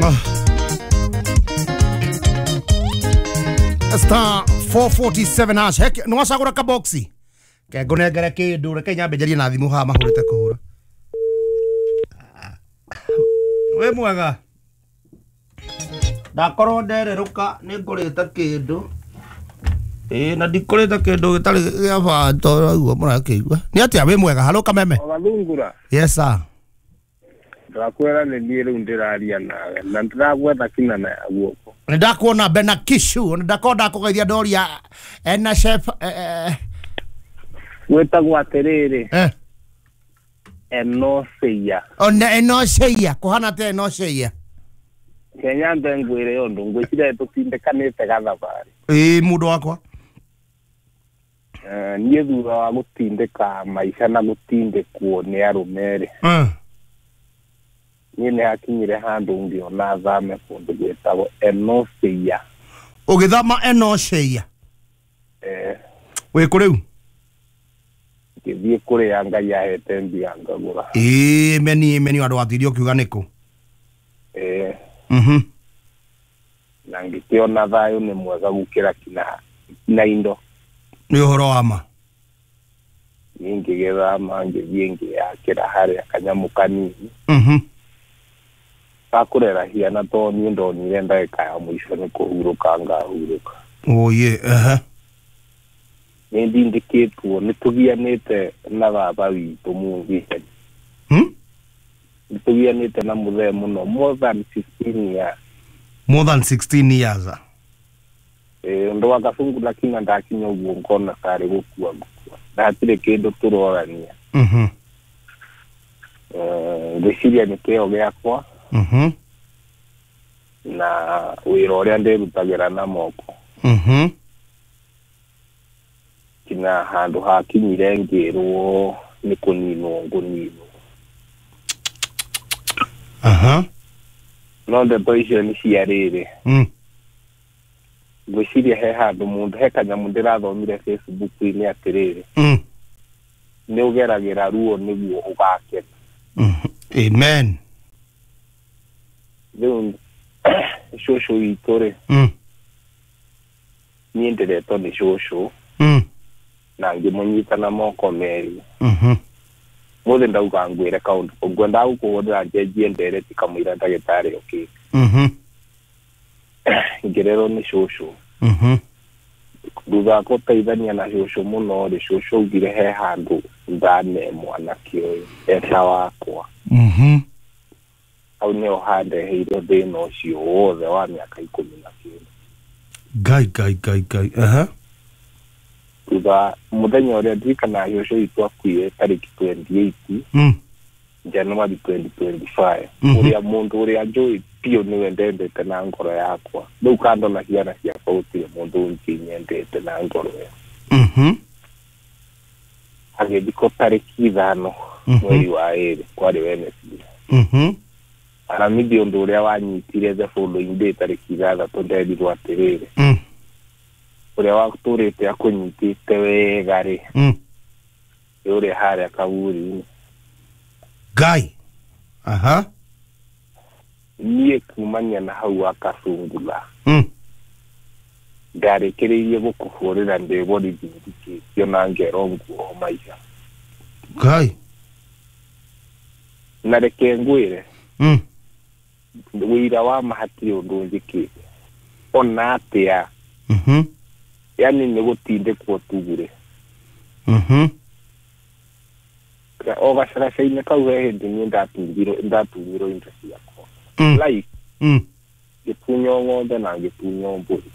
Star 447 hash. Hek, nwacagura ka boxi. Ke ngonengere kindu reke nyambe njarie na thimu ha mahurite kuhura. We mwega. Ndakorwo ndereruka ni ngurite kindu. Na ndikurite kindu gitari gia bata raigua murakigua. Ni atia we mwega halo kameme. Ogathungura. Yes sir. Ndakwera ni niĩ rĩu ndĩraria nawe na ndĩragwetha kina na guoko. Ndakuona bena kishu ndakonda kugeithia ndoria ena chef Gwetagwo atĩrĩrĩ. Enocia. Ona Enocia kuhana te Enocia. Kenya ndengwire yondo ngwicire tutindekanite gathabari. Mundu wakwa. Niĩ thutha wa gũtindĩka maica na gũtindĩkwo nĩ arũme-rĩ. Niĩ nĩ hakinyire handũ ngĩona thame kũndũ gwĩtagwo Enocia. Ũgĩthama Enocia? Wĩ kũ rĩu? Ngĩthiĩ kũrĩa Ngai ahete mbia ngagũra. Meni andũ atirio kiuga nĩkũ? Na ngĩkĩona thayũ nĩ mwega gũkĩra kina indo. Nĩ ũhoro wa ma. Niĩ ngĩgĩthama ngĩthiĩ ngĩakĩra harĩa kanyamũ kanini. Kakũrera hiana to niĩ ndonire ndagĩka ya mũico nĩ kũhurũka ngahurũka. Nĩ ndindĩkĩtwo nĩ tũgianĩte na baba witũ mũthĩ. Nĩ tũgianĩte na mũthee mũno more than 16 years. More than 16 years. Ndo wakafungula kina ndakinya ũguo ngona karĩ gũkua. Ndatirĩ kĩndũ tũrorania. Ngĩciria nĩ kĩo gĩakwa. Na wĩra ũrĩa ndĩrutagĩra na moko. Kina handũ hakinyire ngĩrwo nĩ kũninwo ngũninwo. No ndeto icio nĩ cia rĩrĩ. Ngwĩciria he handũ mũndũ he kanyamũ ndĩrathomire Facebook-inĩ atĩrĩrĩ. Nĩ ũgeragĩra ruo nĩguo ũgakena. Amen. Rĩu cũcũ witũ-rĩ. Niĩ ndĩretwo nĩ cũcũ. Na ngĩmũnyita na moko merĩ. Mũthĩ ndauga ngwĩre kaũndũ ngwendaga gũkũhũrĩra njenjie ndereti kamũira ndagĩtarĩ okĩte. Ngĩrerwo nĩ cũcũ. Thutha wa gũteithania na cũcũ mũno-rĩ, cũcũ augire he handũ ndane mwanake ũyũ eta wakwa. Hau nĩho handeheire thĩna ũcio wothe wa mĩaka 19. Ngai. Thutha mũthenya ũrĩa ndirikanaga cũcũ witũ akuire tarĩki 28 January 2025. Ũrĩa mũndũ ũrĩa njũĩ biũ nĩwe ndendete na ngoro yakwa. Rĩu kando na ciana ciakwa gũtirĩ mũndũ ũngĩ nyendete na ngoro yakwa. Agĩthikwo tarĩki 5 mweri wa 2 kwarĩ Wednesday. Aramithi ũndũ ũrĩa wanyitire the following day tarĩki 6 nderirwo atĩrĩrĩ. Ũrĩa watũrĩte akũnyitĩte wega-rĩ. Ũrĩa harĩa kaburi-inĩ. Ngai. Niĩ kumania na hau akacungula. Ndarĩkĩrĩirie gũkũhũrĩra ndĩborithindikĩtio na ngero nguo maica. Ngai. Na reke ngwĩre. Wĩira wa mahatirĩ ũndũ njĩkĩte. Ona atĩa. Yani nĩ gũtindĩkwo tu-rĩ. O gacaraca-inĩ kau he hĩndĩ niĩ ndatunyirwo indo ciakwa. Like. Ngĩtunywo ng'ombe na ngĩtunywo mbũri.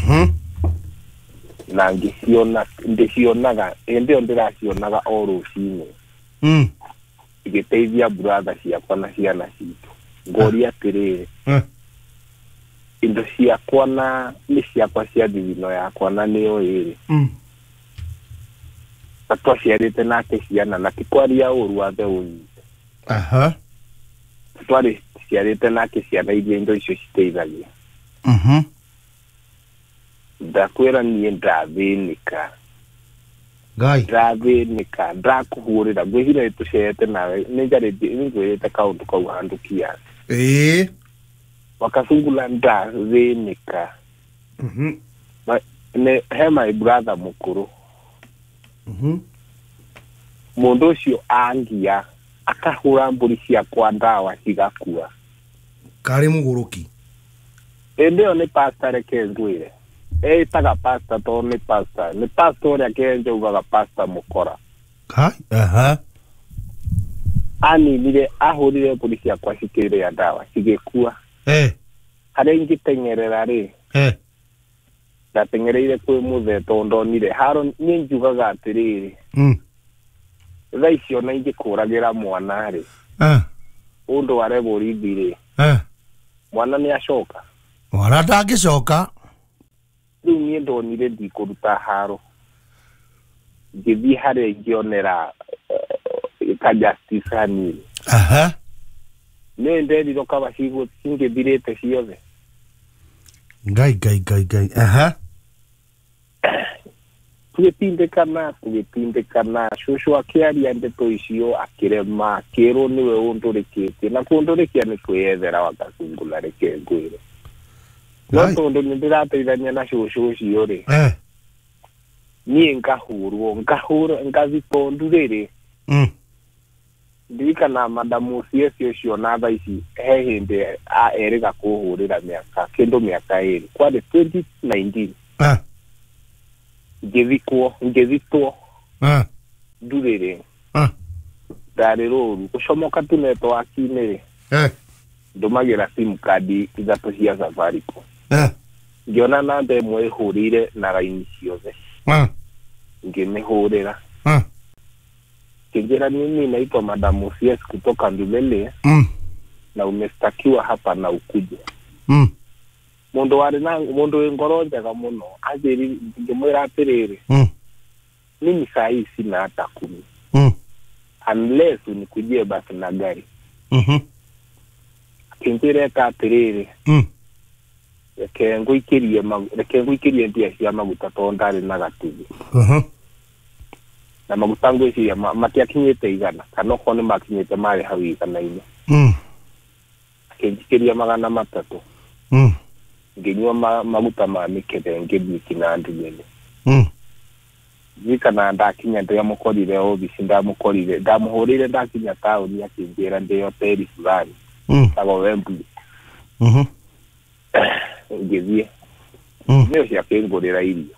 Na ndĩcionaga hĩndĩ ĩyo ndĩracionaga o rũcinĩ. Ngĩteithia brother ciakwa na ciana citũ. Ngoria atĩrĩrĩ. Indo ciakwa na nĩ ciakwa cia thithino yakwa na nĩyo ĩrĩ. Na twaciarĩte nake ciana na tikwaria ũru wathe ũnyite. Twarĩ ciarĩte nake ciana iria indo icio citeithagia. Ndakwĩra niĩ ndathĩnĩka. Ndathĩnĩka ndakũhũrĩra ngwĩciria tũcete nawe nĩ njarĩtie nĩngwĩrĩte kaũndũ kau handũ kiasi. wakasungula ndathĩnĩka he my brother mũkũrũ mũndũ ũcio angia akahũra mbũri ciakwa ndawa cigakua karĩ mũgũrũki ĩndĩyo nĩ pastor reke ngwĩre ĩtaga pastor tondũ nĩ pastor ũrĩa Kenja ugaga pastor mũkora aninire ahũrire mbũri ciakwa cikĩrĩa ndawa cigĩkua harĩa ingĩteng'erera rĩ ndatengereire kwĩ mũthe tondũ ndonire haro niĩ njugaga atĩrĩrĩ thaa icio na ingĩkũragĩra mwana rĩ ũndũ ware borithi rĩ mwana nĩ acoka mwana ndangĩcoka rĩu niĩ ndonire ndikũruta haro ngĩthiĩ harĩa ingĩonera ka justice hanini nĩ nderirwo kaba cigũ cingĩthirĩte ciothe ngai tũgĩtindĩkana cũcũ akĩaria ndeto icio akĩrema akĩrwo nĩwe ũndũrĩkĩtie na kũndũrĩkia nĩ kwĩyethera wakasungula reke ngwĩre no tondũ nĩ ndĩrateithania na cũcũ ũcio rĩ niĩ ngahũrwo ngathitwo ndurĩrĩ ndirikana madamu ũcio na thaa ici he hĩndĩ erĩga kũhũrĩra mĩaka ĩrĩ kwarĩ 2019 ngĩthitwo ndurĩrĩ ndarĩ rũru gũcomoka tu netiwaki-inĩ rĩ ndũmagĩra sim card ithatũ cia Safaricom ngĩona namba ĩmwe ĩhũrĩire na raini ciothe ngĩmĩhũrĩra kingera mimi naitwa Madam CS kutoka Ndulele na umestakiwa hapa na ukuje mundu wĩ ngoro njega muno ajeri ngĩmwĩra atĩrĩrĩ mimi saa hii sina hata 10 unless unikujie basi na gari kingireka atĩrĩrĩ reke ngũikĩrie mbia cia maguta tondũ ndarĩ na gatuthi na maguta ngwĩciria matiakinyĩte igana kana okorwo nĩ makinyĩte marĩ hau igana-inĩ akĩnjikĩria 300 ngĩnyua maguta ma mĩkebe ngĩthiĩ Kinandũ-inĩ kana ndakinya ndĩamũkorire obici ndamũhũrĩire ndakinya taũni akĩnjĩra ndĩ hoteli fulani tago Wembley ngĩthiĩ nĩ ũcio akĩngũrĩra irio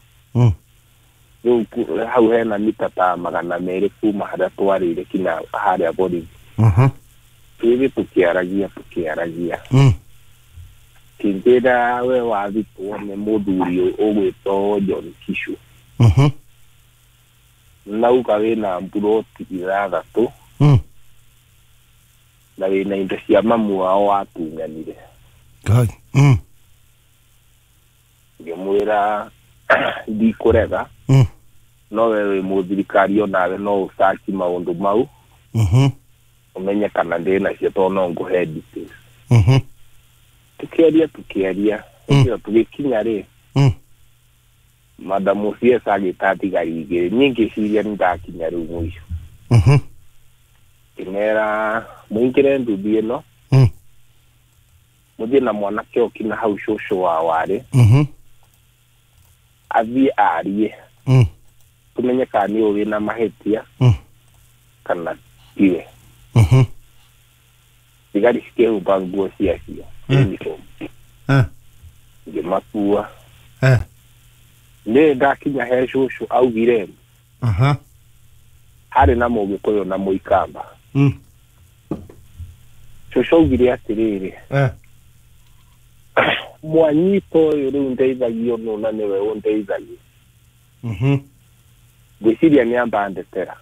rĩu hau hena mita ta 200 kuma harĩa twarĩire kinya harĩa borithi tũgĩthiĩ tũkĩaragia kĩnjĩra we wathitwo nĩ mũthuri ũgwĩtwo John Kishu nauga wĩna mburoti 6 na wĩna indo cia mamu wao watunganire ngĩmwĩra ndikũrega no we wĩ mũthirikari onawe no ũcaki maũndũ mau umenye kana ndĩna cio tondũ no ngũhe details tukĩaria ndio tũgĩkinya rĩ Madam CS agĩta thigari igĩrĩ niĩ ngĩciria nĩ ndakinya rĩu mũico kĩmera mũingĩre nduthi ĩno mũthiĩ na mwanake ũkina hau cũcũ warĩ athiĩ arie tumenye kana nĩ ũrĩ na mahĩtia kana tiwe thigari cikĩhumba nguo ciacio ngĩmakua nĩ ndakinya he cũcũ augire harĩ na Mũgĩkũyũ na Mũikamba cũcũ augire atĩrĩrĩ mwanyito ũyũ rĩu ndeithagio no na nĩwe ũndeithagia ngwĩciria nĩ amba ndetera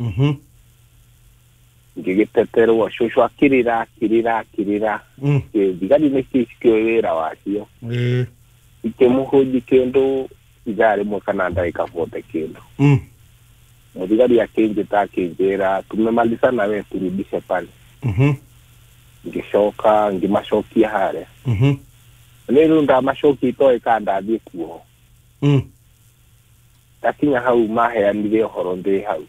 ngĩgĩteterwo cũcũ akĩrĩra thigari nĩ cikĩoĩ wĩra wacio ikĩmũhũnji kĩndũ ithaa rĩmwe kana ndagĩka 40 kĩndũ mũthigari akĩnjĩta akĩnjĩra tumemaliza nawe turudishe pale ngĩcoka ngĩmacokia harĩa rĩu ndamacokia itoĩ kana ndathiĩ kuoho ndakinya hau maheanire ũhoro ndĩ hau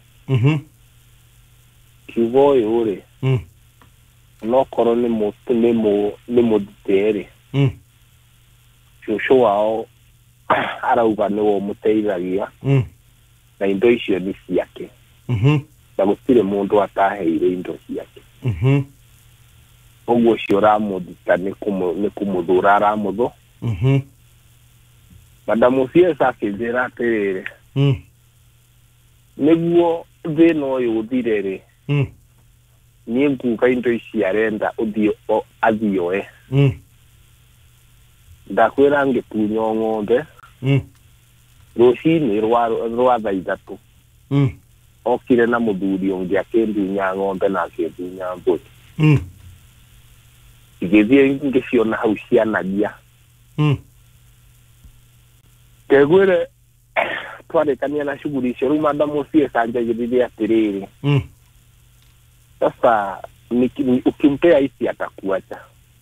kiugo ũyũ rĩ no korwo nĩ mũthitĩri shushu wao arauga nĩ wo mũteithagia na indo icio nĩ ciake na gũtirĩ mũndũ ataheire indo ciake ũguo ũcio ũramũthita nĩ kũmũthũra aramũthũ Madamu CS akĩnjĩra atĩrĩrĩ nĩguo thĩna ũyũ ũthire-rĩ niĩ nguga indo ici arenda athioe ndakwĩra ngĩtunywo ng'ombe rũcinĩ rwa thaa ithatũ okire na mũthuri ũngĩ akĩndunya ng'ombe na akĩndunya mbũri igĩthiĩ ngĩciona hau cianagia Tegwire twarĩkania na shughuli icio rĩu Madamu CS anjagĩrĩire atĩrĩrĩ sasa ukimpea hizi atakuacha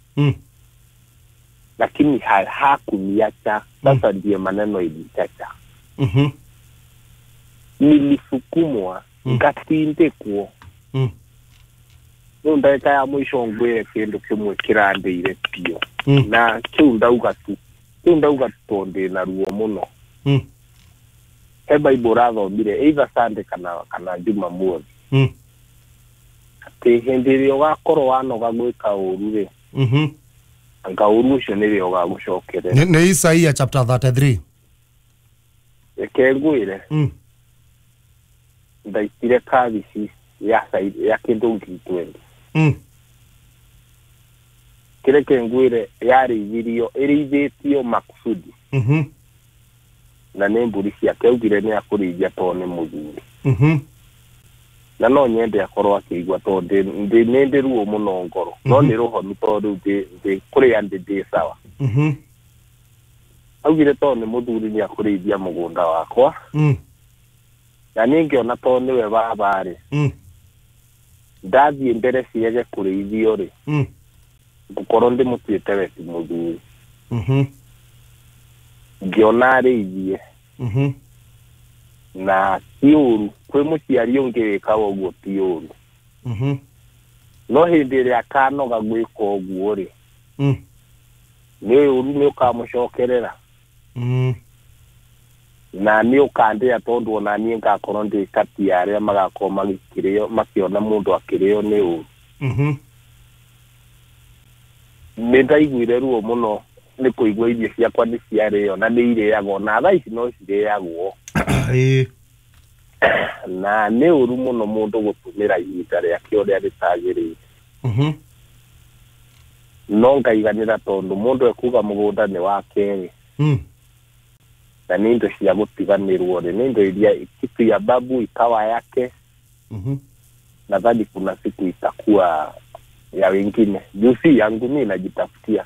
lakini hakuniacha sasa ndiye maneno ilichacha nilifukumwa ngatindĩkwo ndagĩka ya mũico ngwĩre kĩndũ kĩmwe kĩrandĩire piũ na kĩu ndauga tondũ ndĩna ruo mũno he Bible rathomire either Sunday kana Jumamothi atĩ hĩndĩ ĩrĩa ũgakorwo wanoga gwĩka ũru-rĩ anga ũru ũcio nĩrĩo ũgagũcokerera nĩ Isaia chapter 33 reke ngwĩre ndaitire kabici ya kĩndũ ngiri 20 kireke ngwĩre ĩrĩithĩtio makusudi na nĩ mbũri ciake augire nĩ akũrĩithia tondũ nĩ mũthuri na no nyende akorwo akĩigua tondũ ndĩ ruo mũno ngoro no nĩ rũhoni tondũ ndĩ kũrĩa ndĩ sawa augire tondũ nĩ mũthuri nĩ akũrĩithia mũgũnda wakwa na niĩ ngĩona tondũ nĩwe baba-rĩ ndathiĩ mbere ciege kũrĩithio-rĩ ngũkorwo ndĩmũtuĩte we ti mũthuri ngĩona arĩithie na ti ũru kwĩ mũciari ũngĩ wĩkaga ũguo ti ũru no hĩndĩ ĩrĩa akanoga gwĩka ũguo-rĩ nĩ ũru nĩ ũkamũcokerera na nĩ ũkandĩa tondũ ona niĩ ngakorwo ndĩ kati ya arĩa magakorwo makĩona mũndũ akĩrĩo nĩ ũru nĩ ndaiguire ruo mũno nĩ kũigua irio ciakwa nĩ ciarĩo na nĩ irĩagwo na thaa ici no cirĩagwo na nĩ ũru mũno mũndũ gũtũmĩra ihinda rĩake ũrĩa rĩtagĩrĩire no ngaiganĩra tondũ mũndũ ekuga mũgũnda nĩ wake-rĩ na nĩ indo cia gũtiganĩrwo-rĩ nĩ indo iria kitu ya babu ikawa yake nadhani kuna siku itakuwa ya wengine jusi yangu mimi najitafutia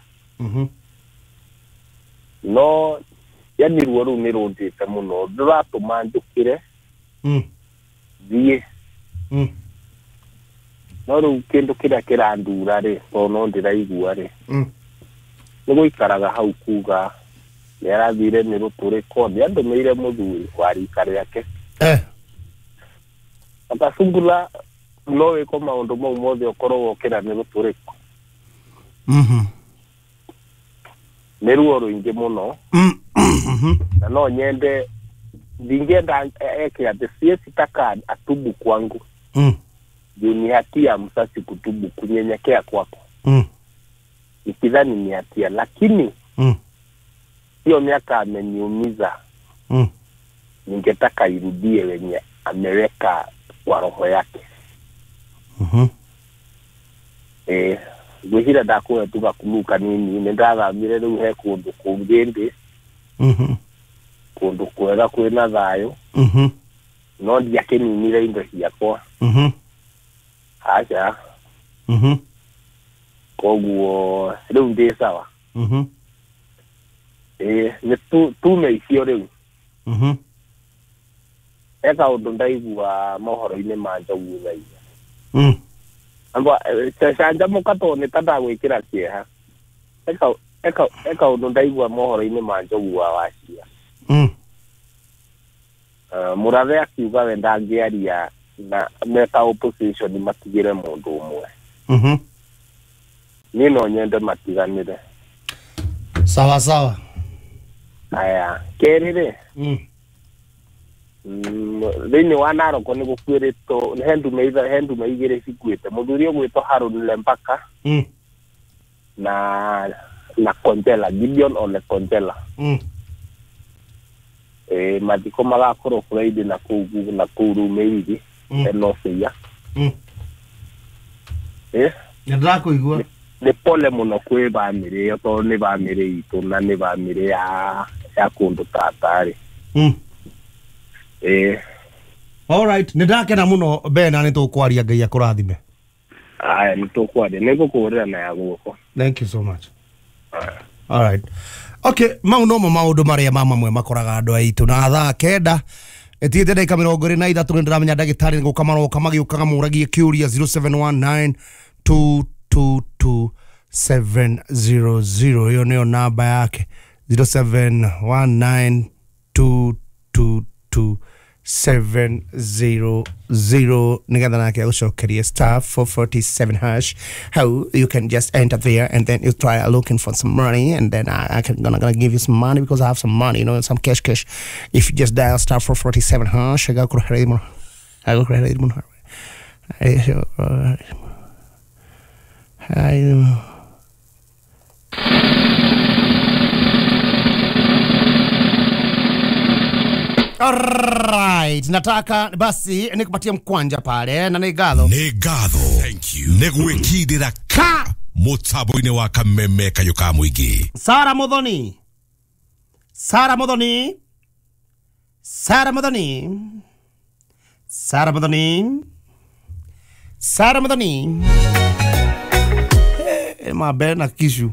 no yani ruo rũu nĩ rũndĩte mũno ndĩratũma njũkĩre thiĩ no rĩu kĩndũ kĩrĩa kĩrandura-rĩ tondũ no ndĩraigua-rĩ nĩ gũikaraga hau kuga nĩ arathire nĩ rũtũrĩko nĩ andũmĩire mũthuri wa rika rĩake akacungula no wĩko maũndũ mau mothe ũkorwo wokĩra nĩ rũtũrĩko nĩ ruo rũingĩ mũno na no nyende ndingĩenda eke atĩ sitaka atubu kwangu juu ni hatia msasi kutubu kunyenyekea kwako nikidhani ni hatia lakini hiyo miaka ameniumiza ningetaka irudie wenye ameweka kwa roho yake gwĩcira ndakũhĩtũka kũmuka nini nĩ ndathamire rĩu he kũndũ kũngĩ ndĩ kũndũ kwega kwĩna thayũ no ndiakĩninire indo ciakwa aca koguo rĩu ndĩ sawa nĩ tume icio rĩu eka ũndũ ndaigua mohoro-inĩ ma Njogu thaia amba canjamũka tondũ nĩ ta ndagwĩkĩra kĩeha eka ũndũ ndaigua mohoro-inĩ ma Njogu wa Wachia Mũrathe akiuga we ndangĩaria na meta opposition matigĩre mũndũ ũmwe niĩ no nyende matiganĩre Sawa sawa. Aya, kerire. Thini wa Naroko ni gukwirito hendu meigire cikuite muthuri ogwito Harun Lembaka na Konjela Gideon Ole Konjela mathiko magakorwo Friday na kuru meiri no cia Ndakuigua ni pole muno kwi bamire yo to ni bamire itu na ni bamire ya kundu tatari all right ndakena muno bena ni tukwaria Ngai akurathime aya ni tukwaria nego kurira na ya guko thank you so much all right okay maundu maria mamwe makoraga andu aitu na thaa kenda etiete ndagika 23 ndiramenya ndagitari nguka maroka magiukaga muragie kiuria 0719222700 hiyo ndio namba yake 0719222700 nigetha nake agucokeria star 447 hash. How you can just enter there and then you try looking for some money and then I can gonna give you some money because I have some money, you know, some cash. If you just dial star 447 hash, I go credit more. Alright, nataka basi nikupatie mkwanja pale na nigatho. Thank you. Negwikidira ka mutaboine wa kameme kayuka mwigi. Sara Modoni. Mabena kishu.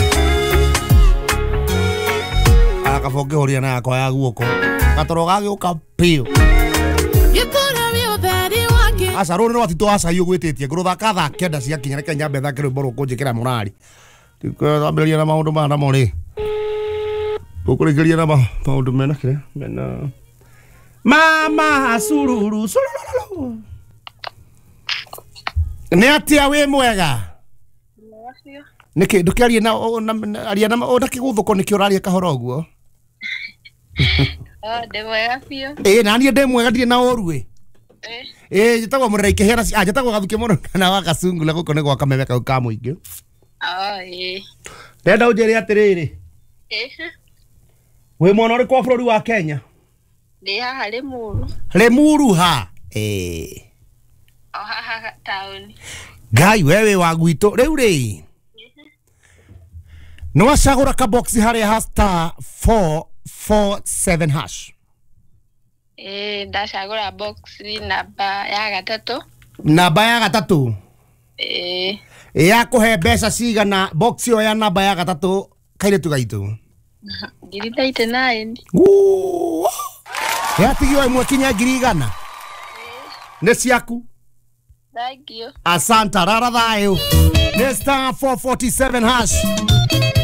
Akafoke horia na yako ya guoko. Katoroga gioka pio. Asa rone no atito asa yo gwetitie ngurutha katha kenda cia kinya reke nyambe thakire mboro kunjikira murari. Tiko amberia na maundu mana mori. Tukurigiria na maundu mena kire mena. Mama sururu. Ni atia we mwega. Niki ndukiarie na aria na ndakiguthuko niki uraria kahoro guo. De mwega pio. Nani de mwega ndie na orue. Jitagwo mureke hera jitagwo gathuke muno na wakasungula guko ni gwaka memeka ka muingi. Ndenda unjiri atiriri. We mwana uri kwa bũrũri wa Kenya? Ndi haha Limuru. Limuru ha? Haha town. Ngai wewe wa gwitũ riu ri. No wacagũra ka box haria ha star 447 hash. Ndacagũra box namba ya gatatu. Namba ya gatatu? Ya kuhe mbeca cigana box yo ya namba ya gatatu kairetu gaitu? 89. Ya tigio imwe kinya 100. Nĩ ciaku? Thank you. Asanta rara thayo. Star 447 hash.